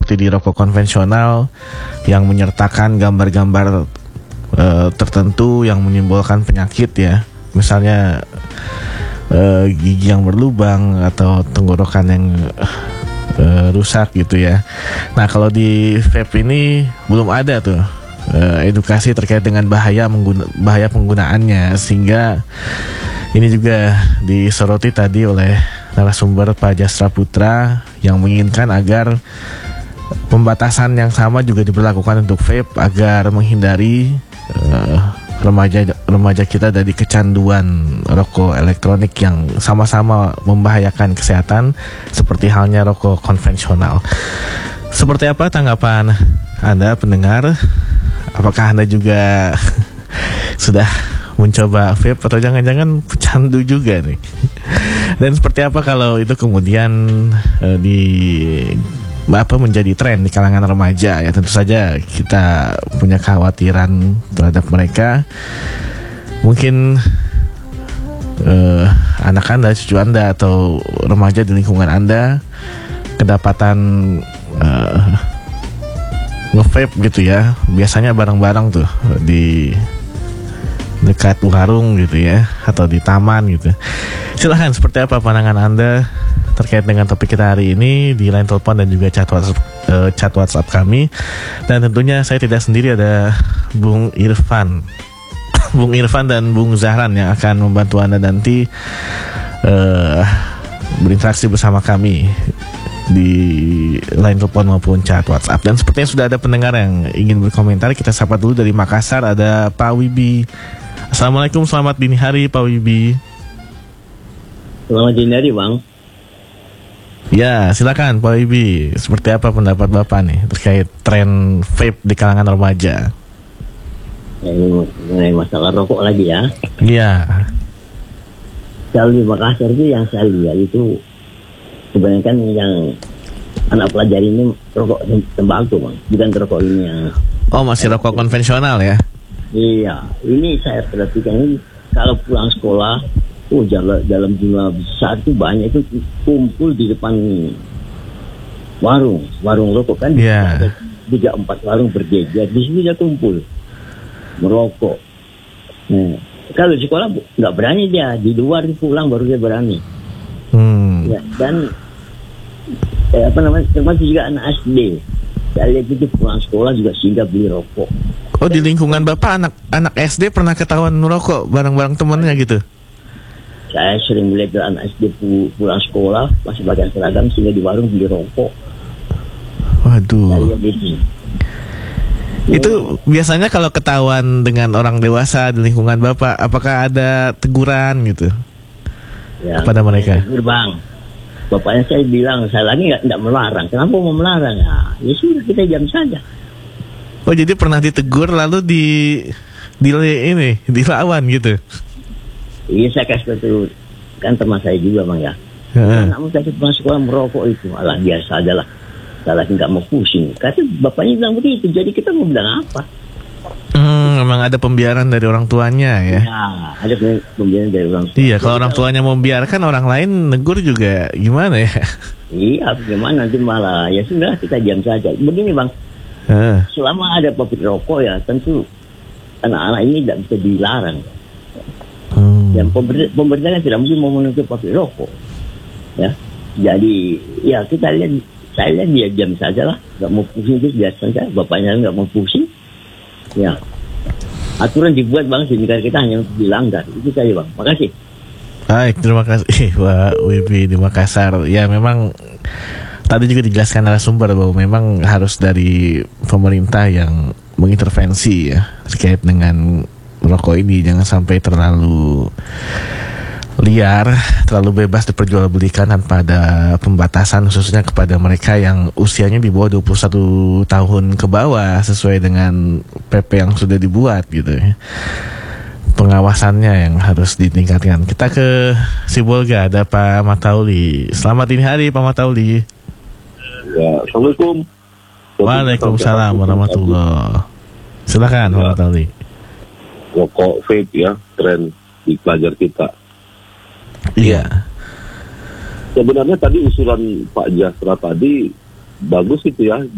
seperti di rokok konvensional yang menyertakan gambar-gambar tertentu yang menimbulkan penyakit ya, misalnya gigi yang berlubang atau tenggorokan yang rusak gitu ya. Nah kalau di vape ini belum ada tuh edukasi terkait dengan bahaya penggunaannya, sehingga ini juga disoroti tadi oleh narasumber Pak Jasra Putra yang menginginkan agar pembatasan yang sama juga diberlakukan untuk vape agar menghindari remaja kita dari kecanduan rokok elektronik yang sama-sama membahayakan kesehatan seperti halnya rokok konvensional. Seperti apa tanggapan Anda pendengar? Apakah Anda juga sudah mencoba vape atau jangan-jangan pecandu juga nih? Dan seperti apa kalau itu kemudian menjadi tren di kalangan remaja ya? Tentu saja kita punya kekhawatiran terhadap mereka. Mungkin anak Anda, cucu Anda atau remaja di lingkungan Anda kedapatan nge-vape gitu ya. Biasanya bareng-bareng tuh di dekat warung gitu ya, atau di taman gitu. Silahkan, seperti apa pandangan Anda terkait dengan topik kita hari ini di line telepon dan juga chat WhatsApp kami. Dan tentunya saya tidak sendiri, ada Bung Irfan dan Bung Zahran yang akan membantu Anda nanti berinteraksi bersama kami di line telepon maupun chat WhatsApp. Dan sepertinya sudah ada pendengar yang ingin berkomentar. Kita sapa dulu dari Makassar, ada Pak Wibi. Assalamualaikum, selamat dini hari Pak Wibi. Selamat dini hari Bang. Ya, silakan Pak Wibi. Seperti apa pendapat Bapak nih terkait tren vape di kalangan remaja? Ini mengenai masalah rokok lagi ya. Iya. Kalau di Makassar itu yang saya lihat itu kebanyakan yang anak pelajar ini rokok tembakau Bang, bukan rokok ini yang. Oh, masih rokok konvensional ya? Iya, ini saya perhatikan ini kalau pulang sekolah, dalam jumlah besar itu banyak itu kumpul di depan warung rokok kan. Iya. Ada 3-4 warung berjejer, di sini dia kumpul merokok. Nah, kalau di sekolah nggak berani dia, di luar pulang baru dia berani. Ya, dan termasuk juga anak SD. Saya lihat itu pulang sekolah juga singgah beli rokok. Oh, di lingkungan Bapak anak SD pernah ketahuan merokok bareng-bareng temannya gitu? Saya sering melihat anak SD pulang sekolah masih pakai seragam sehingga di warung beli rokok. Waduh. Itu biasanya kalau ketahuan dengan orang dewasa di lingkungan Bapak, apakah ada teguran gitu ya, kepada mereka? Bang, bapaknya saya bilang, saya lagi nggak melarang. Kenapa mau melarang? Ya sudah, kita diam saja. Oh, jadi pernah ditegur lalu dilawan gitu? Iya, saya kasih tahu kan teman saya juga Bang ya. Kamu kasih masuk sekolah merokok itu, alah biasa aja lah. Saya lagi nggak mau pusing. Kata bapaknya bilang begitu, jadi kita mau bilang apa? Memang ada pembiaran dari orang tuanya ya? Ya, ada pembiaran dari orang tua. Iya, kalau orang tuanya membiarkan, orang lain negur juga gimana ya? Iya, gimana nanti malah ya sudah kita diam saja. Begini Bang, selama ada pabrik rokok ya tentu anak-anak ini tidak bisa dilarang. Dan pemerintah kan tidak mungkin mau menutup pabrik rokok. Ya, jadi ya kita lihat, saya lihat dia diam saja lah, nggak mau pusing itu biasa saja. Bapaknya nggak mau pusing. Ya, aturan dibuat Bang, sehingga kita hanya dilanggar. Itu saja Bang. Makasih. Baik, terima kasih Pak Wibi di Makassar. Ya, memang tadi juga dijelaskan narasumber bahwa memang harus dari pemerintah yang mengintervensi ya terkait dengan rokok ini, jangan sampai terlalu liar, terlalu bebas diperjualbelikan tanpa ada pembatasan, khususnya kepada mereka yang usianya di bawah 21 tahun ke bawah sesuai dengan PP yang sudah dibuat gitu ya. Pengawasannya yang harus ditingkatkan. Kita ke Sibolga, ada Pak Matauli. Selamat dini hari Pak Matauli. Ya, Assalamualaikum. Waalaikumsalam warahmatullahi. Silakan Pak Matauli. Rokok vape ya, tren di pelajar kita. Iya. Sebenarnya tadi usulan Pak Jasra tadi bagus itu ya.